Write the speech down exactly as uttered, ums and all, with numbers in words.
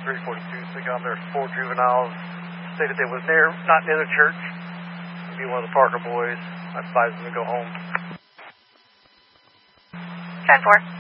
three forty-two. So they got there four juveniles. Stated they was near, not near the church. Maybe one of the Parker boys. I advised them to go home. ten four.